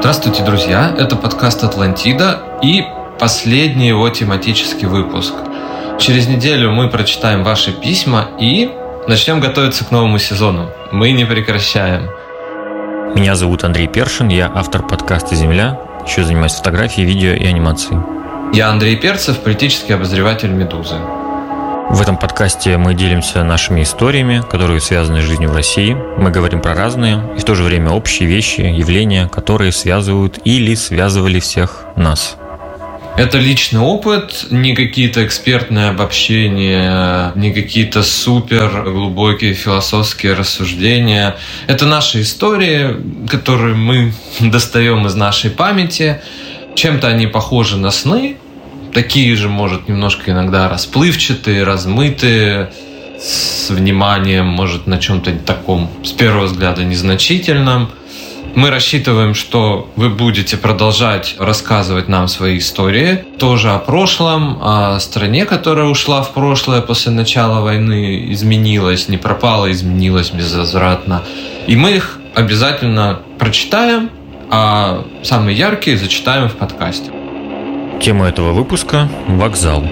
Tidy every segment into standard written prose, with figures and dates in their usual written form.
Здравствуйте, друзья! Это подкаст «Атлантида» и последний его тематический выпуск. Через неделю мы прочитаем ваши письма и начнем готовиться к новому сезону. Мы не прекращаем. Меня зовут Андрей Першин, я автор подкаста «Земля», еще занимаюсь фотографией, видео и анимацией. Я Андрей Перцев, политический обозреватель «Медузы». В этом подкасте мы делимся нашими историями, которые связаны с жизнью в России. Мы говорим про разные и в то же время общие вещи, явления, которые связывают или связывали всех нас. Это личный опыт, не какие-то экспертные обобщения, не какие-то супер глубокие философские рассуждения. Это наши истории, которые мы достаем из нашей памяти. Чем-то они похожи на сны, такие же, может, немножко иногда расплывчатые, размытые, с вниманием, может, на чем-то таком, с первого взгляда, незначительном. Мы рассчитываем, что вы будете продолжать рассказывать нам свои истории, тоже о прошлом, о стране, которая ушла в прошлое после начала войны, изменилась, не пропала, изменилась безвозвратно. И мы их обязательно прочитаем, а самые яркие зачитаем в подкасте. Тема этого выпуска – вокзал.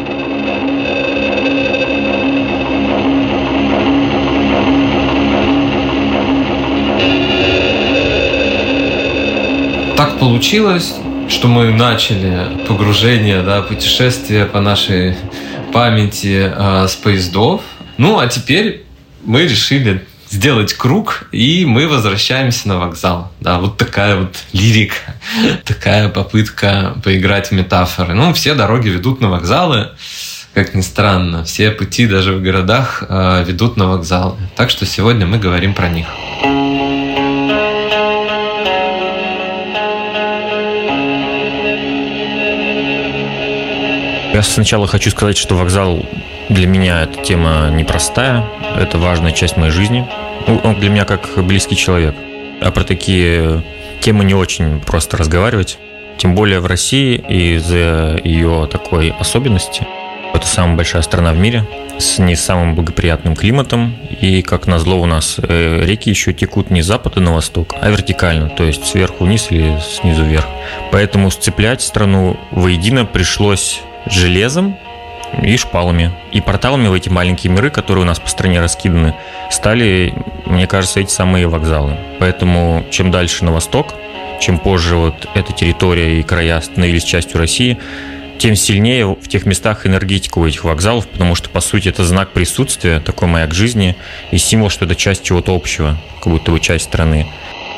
Так получилось, что мы начали погружение, путешествие по нашей памяти с поездов. Ну, а теперь мы решили сделать круг, и мы возвращаемся на вокзал. Да, вот такая вот лирика, такая попытка поиграть в метафоры. Ну, все дороги ведут на вокзалы, как ни странно. Все пути даже в городах ведут на вокзалы. Так что сегодня мы говорим про них. Я сначала хочу сказать, что вокзал для меня эта тема непростая, это важная часть моей жизни. Он для меня как близкий человек. А про такие темы не очень просто разговаривать. Тем более в России из-за ее такой особенности. Это самая большая страна в мире с не самым благоприятным климатом. И, как назло, у нас реки еще текут не с запада на восток, а вертикально, то есть сверху вниз или снизу вверх. Поэтому сцеплять страну воедино пришлось железом и шпалами. И порталами в эти маленькие миры, которые у нас по стране раскиданы, стали, мне кажется, эти самые вокзалы. Поэтому чем дальше на восток, чем позже вот эта территория и края становились частью России, тем сильнее в тех местах энергетика у этих вокзалов, потому что, по сути, это знак присутствия, такой маяк жизни и символ, что это часть чего-то общего, как будто бы часть страны.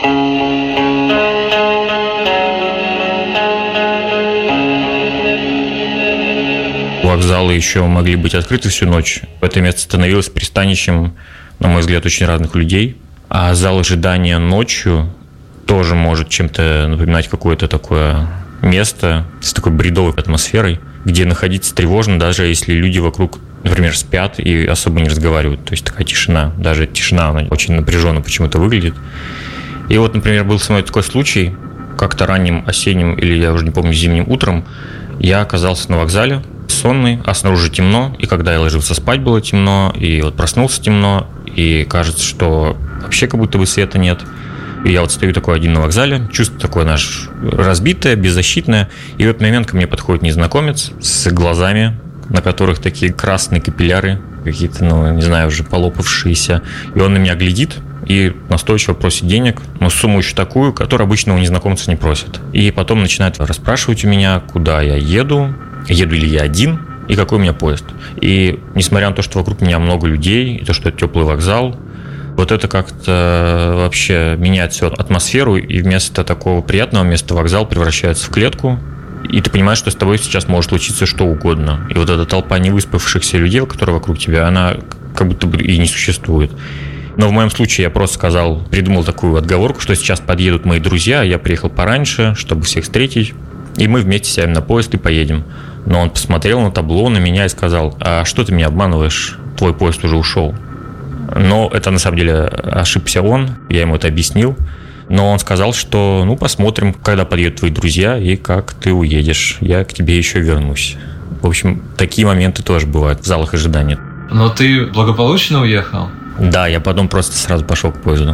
Вокзалы еще могли быть открыты всю ночь. Это место становилось пристанищем, на мой взгляд, очень разных людей. А зал ожидания ночью тоже может чем-то напоминать какое-то такое место с такой бредовой атмосферой, где находиться тревожно, даже если люди вокруг, например, спят и особо не разговаривают. То есть такая тишина. Даже тишина, она очень напряженно почему-то выглядит. И вот, например, был со мной такой случай. Как-то ранним осенним, или я уже не помню, зимним утром я оказался на вокзале, сонный, а снаружи темно, и когда я ложился спать, было темно, и вот проснулся темно, и кажется, что вообще как будто бы света нет. И я вот стою такой один на вокзале, чувство такое наше разбитое, беззащитное, и в этот момент ко мне подходит незнакомец с глазами, на которых такие красные капилляры, какие-то, не знаю, уже полопавшиеся, и он на меня глядит и настойчиво просит денег, но сумму еще такую, которую обычно у незнакомца не просят. И потом начинает расспрашивать у меня, куда я еду ли я один, и какой у меня поезд. И несмотря на то, что вокруг меня много людей, и то, что это теплый вокзал, вот это как-то вообще меняет всю атмосферу, и вместо такого приятного места вокзал превращается в клетку, и ты понимаешь, что с тобой сейчас может случиться что угодно. И вот эта толпа невыспавшихся людей, которые вокруг тебя, она как будто бы и не существует. Но в моем случае я просто придумал такую отговорку, что сейчас подъедут мои друзья, я приехал пораньше, чтобы всех встретить, и мы вместе сядем на поезд и поедем. Но он посмотрел на табло, на меня и сказал: а что ты меня обманываешь? Твой поезд уже ушел. Но это на самом деле ошибся он, я ему это объяснил. Но он сказал, что посмотрим, когда подъедут твои друзья и как ты уедешь. Я к тебе еще вернусь. В общем, такие моменты тоже бывают в залах ожидания. Но ты благополучно уехал? Да, я потом просто сразу пошел к поезду.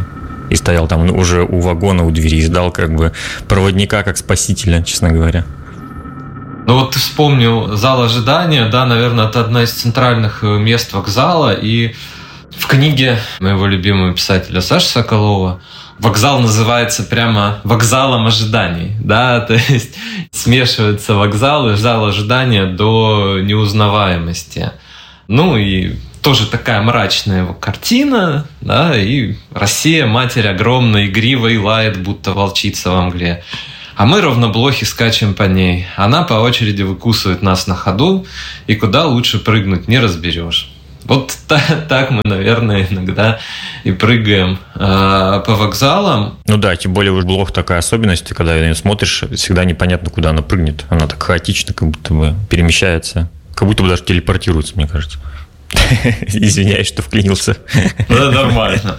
И стоял там уже у вагона, у двери, и ждал как бы проводника, как спасителя, честно говоря. Ну вот ты вспомнил зал ожидания, да, наверное, это одна из центральных мест вокзала, и в книге моего любимого писателя Саши Соколова вокзал называется прямо вокзалом ожиданий, да, то есть смешивается вокзал и зал ожидания до неузнаваемости. Ну и тоже такая мрачная его картина, да, и Россия, матерь огромная, игрива и лает, будто волчица во мгле. А мы, ровно блохи, скачем по ней. Она по очереди выкусывает нас на ходу, и куда лучше прыгнуть не разберешь. Вот так мы, наверное, иногда и прыгаем по вокзалам. Ну да, тем более уж блох такая особенность, когда на нее смотришь, всегда непонятно, куда она прыгнет. Она так хаотично как будто бы перемещается, как будто бы даже телепортируется, мне кажется. Извиняюсь, что вклинился. Да, нормально.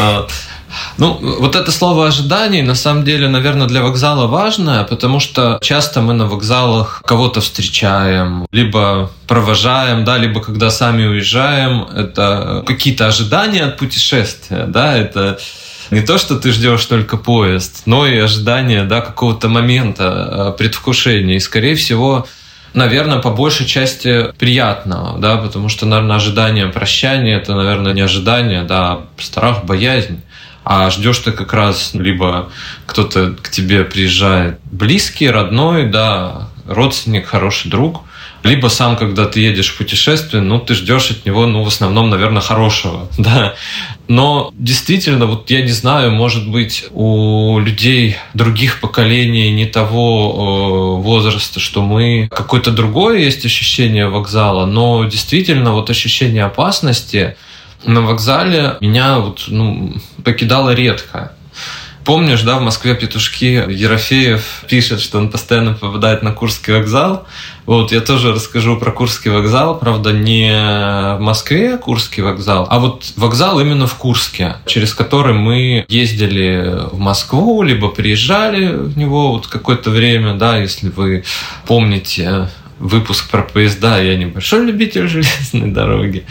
Ну, вот это слово «ожидание» на самом деле, наверное, для вокзала важное, потому что часто мы на вокзалах кого-то встречаем, либо провожаем, да, либо когда сами уезжаем. Это какие-то ожидания от путешествия, да, это не то, что ты ждешь только поезд, но и ожидание, да, какого-то момента, предвкушения. И, скорее всего, наверное, по большей части приятного, да, потому что, наверное, ожидание прощания – это, наверное, не ожидание, да, а страх, боязнь. А ждешь ты как раз либо кто-то к тебе приезжает близкий, родной, да, родственник, хороший друг, либо сам, когда ты едешь в путешествие, ну, ты ждешь от него, ну, в основном, наверное, хорошего, да. Но действительно, вот я не знаю, может быть, у людей других поколений не того возраста, что мы, какое-то другое есть ощущение вокзала, но действительно, вот ощущение опасности на вокзале меня вот, покидало редко. Помнишь, да, в Москве петушки Ерофеев пишет, что он постоянно попадает на Курский вокзал. Вот, я тоже расскажу про Курский вокзал. Правда, не в Москве Курский вокзал, а вот вокзал именно в Курске, через который мы ездили в Москву, либо приезжали в него вот какое-то время, да, если вы помните выпуск про поезда, я небольшой любитель железной дороги.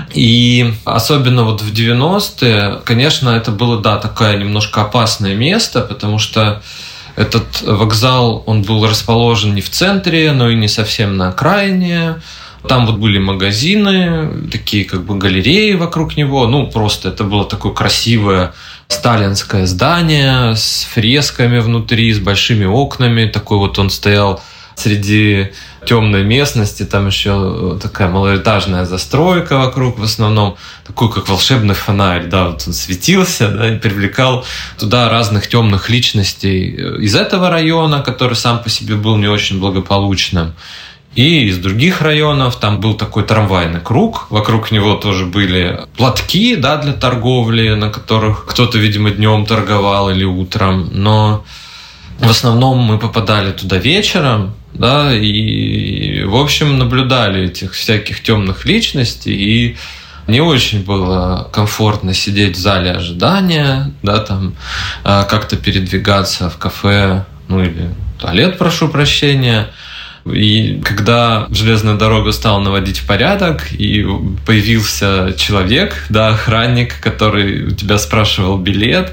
И особенно вот в 90-е, конечно, это было, да, такое немножко опасное место, потому что этот вокзал, он был расположен не в центре, но и не совсем на окраине. Там вот были магазины, такие как бы галереи вокруг него. Ну, просто это было такое красивое сталинское здание с фресками внутри, с большими окнами. Такой вот он стоял среди темной местности, там еще такая малоэтажная застройка вокруг, в основном такой, как волшебный фонарь, да, вот он светился, да, и привлекал туда разных темных личностей из этого района, который сам по себе был не очень благополучным, и из других районов. Там был такой трамвайный круг, вокруг него тоже были платки, да, для торговли, на которых кто-то, видимо, днем торговал или утром, но в основном мы попадали туда вечером, да, и, в общем, наблюдали этих всяких темных личностей, и не очень было комфортно сидеть в зале ожидания, да, там как-то передвигаться в кафе, ну или туалет, прошу прощения. И когда железная дорога стала наводить порядок, и появился человек, да, охранник, который у тебя спрашивал билет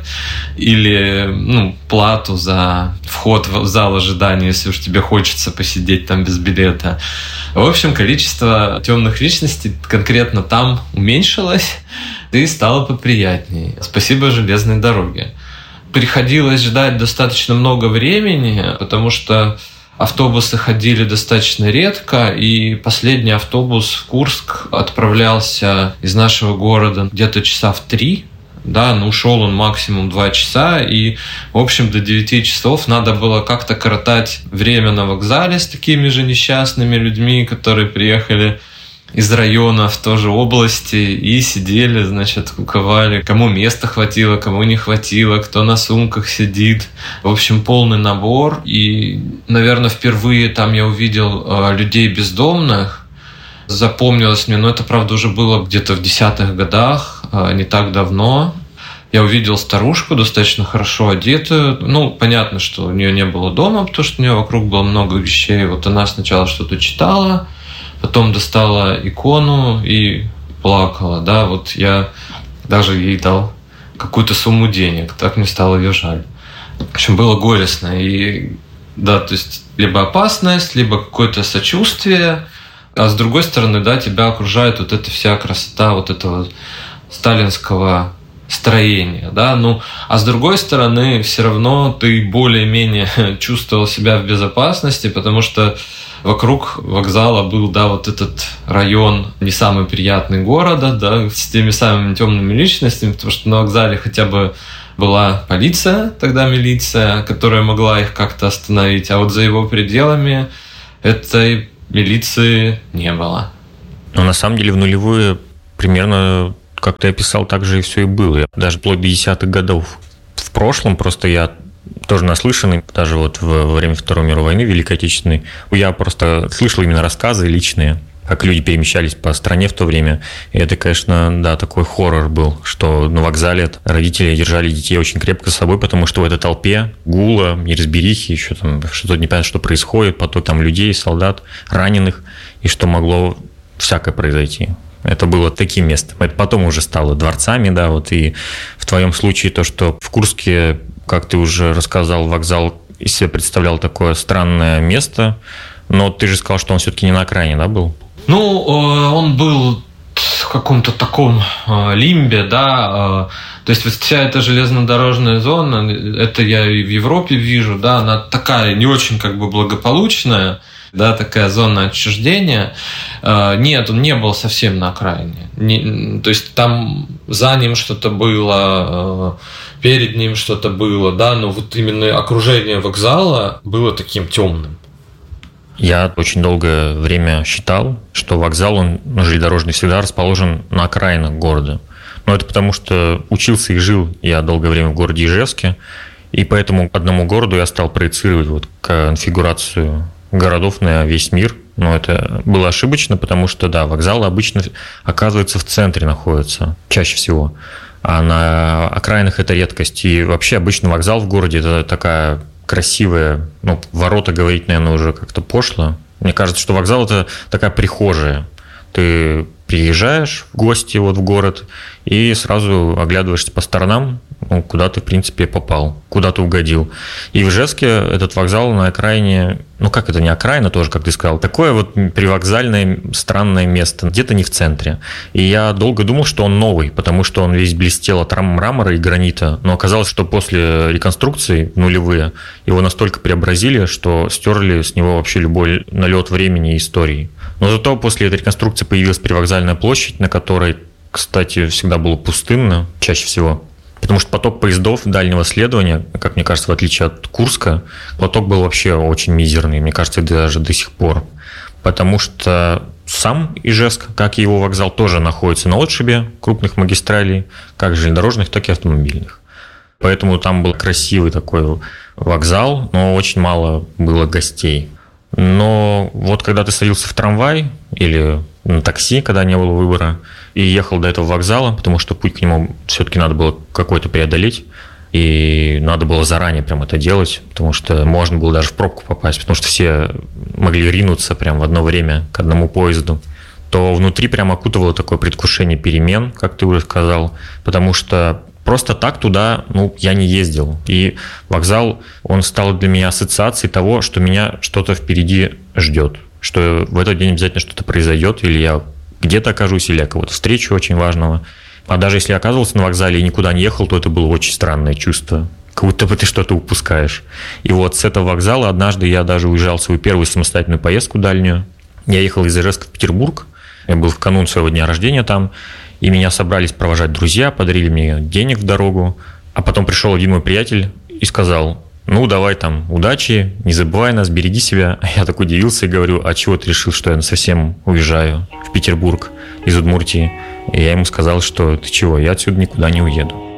или плату за вход в зал ожидания, если уж тебе хочется посидеть там без билета. В общем, количество темных личностей конкретно там уменьшилось и стало поприятнее. Спасибо железной дороге. Приходилось ждать достаточно много времени, потому что автобусы ходили достаточно редко, и последний автобус в Курск отправлялся из нашего города где-то часа в 3, да, но ушел он максимум 2 часа, и, в общем, до 9 часов надо было как-то коротать время на вокзале с такими же несчастными людьми, которые приехали из районов тоже области и сидели, значит, куковали, кому места хватило, кому не хватило, кто на сумках сидит. В общем, полный набор. И, наверное, впервые там я увидел людей бездомных. Запомнилось мне, но это, правда, уже было где-то в 10-х годах, не так давно. Я увидел старушку, достаточно хорошо одетую. Понятно, что у нее не было дома, потому что у нее вокруг было много вещей. Вот она сначала что-то читала, потом достала икону и плакала, да, вот я даже ей дал какую-то сумму денег. Так мне стало ее жаль. В общем, было горестно. И да, то есть либо опасность, либо какое-то сочувствие, а с другой стороны, да, тебя окружает вот эта вся красота вот этого сталинского строения, да, ну, а с другой стороны, все равно ты более-менее чувствовал себя в безопасности, потому что вокруг вокзала был, да, вот этот район не самый приятный города, да, с теми самыми темными личностями, потому что на вокзале хотя бы была полиция, тогда милиция, которая могла их как-то остановить, а вот за его пределами этой милиции не было. Но на самом деле в нулевые примерно, как ты описал, так же и все и было. Даже вплоть до 10-х годов. В прошлом просто я тоже наслышанный, даже вот во время Второй мировой войны, Великой Отечественной, я просто слышал именно рассказы личные, как люди перемещались по стране в то время. И это, конечно, да, такой хоррор был, что на вокзале родители держали детей очень крепко с собой, потому что в этой толпе гула, неразберихи, еще там что-то непонятно, что происходит, поток там людей, солдат, раненых, и что могло всякое произойти. Это было таким местом. Это потом уже стало дворцами, да, вот и в твоем случае то, что в Курске, как ты уже рассказал, вокзал из себя представлял такое странное место, но ты же сказал, что он все-таки не на окраине, да, был? Ну, он был в каком-то таком лимбе, да, то есть вот вся эта железнодорожная зона, это я и в Европе вижу, да, она такая не очень как бы благополучная, да, такая зона отчуждения. Нет, он не был совсем на окраине. То есть там за ним что-то было, перед ним что-то было, да, но вот именно окружение вокзала было таким темным. Я очень долгое время считал, что вокзал, он железнодорожный, всегда расположен на окраинах города. Но это потому, что учился и жил я долгое время в городе Ижевске, и поэтому одному городу я стал проецировать вот конфигурацию городов на весь мир. Но это было ошибочно, потому что, да, вокзалы обычно, оказывается, в центре находятся, чаще всего. А на окраинах это редкость. И вообще обычно вокзал в городе – это такая красивая, ну, ворота говорить, наверное, уже как-то пошло. Мне кажется, что вокзал – это такая прихожая. Ты приезжаешь в гости вот в город и сразу оглядываешься по сторонам, ну, куда ты, в принципе, попал, куда ты угодил. И в Ижевске этот вокзал на окраине, ну, как это, не окраина тоже, как ты сказал, такое вот привокзальное странное место, где-то не в центре. И я долго думал, что он новый, потому что он весь блестел от мрамора и гранита, но оказалось, что после реконструкции нулевые его настолько преобразили, что стерли с него вообще любой налет времени и истории. Но зато после этой реконструкции появилась привокзальная площадь, на которой, кстати, всегда было пустынно, чаще всего. Потому что поток поездов дальнего следования, как мне кажется, в отличие от Курска, поток был вообще очень мизерный, мне кажется, даже до сих пор. Потому что сам Ижевск, как и его вокзал, тоже находится на отшибе крупных магистралей, как железнодорожных, так и автомобильных. Поэтому там был красивый такой вокзал, но очень мало было гостей. Но вот когда ты садился в трамвай или на такси, когда не было выбора, и ехал до этого вокзала, потому что путь к нему все-таки надо было какой-то преодолеть, и надо было заранее прям это делать, потому что можно было даже в пробку попасть, потому что все могли ринуться прям в одно время к одному поезду, то внутри прям окутывало такое предвкушение перемен, как ты уже сказал, потому что просто так туда, ну, я не ездил. И вокзал, он стал для меня ассоциацией того, что меня что-то впереди ждет, что в этот день обязательно что-то произойдет, или я где-то окажусь, или я кого-то встречу очень важного. А даже если я оказывался на вокзале и никуда не ехал, то это было очень странное чувство, как будто бы ты что-то упускаешь. И вот с этого вокзала однажды я даже уезжал в свою первую самостоятельную поездку дальнюю. Я ехал из Ижевска в Петербург, я был в канун своего дня рождения там, и меня собрались провожать друзья, подарили мне денег в дорогу, а потом пришел один мой приятель и сказал: ну, давай там, удачи, не забывай нас, береги себя. А я так удивился и говорю: а чего ты решил, что я совсем уезжаю в Петербург из Удмуртии? И я ему сказал, что ты чего, я отсюда никуда не уеду.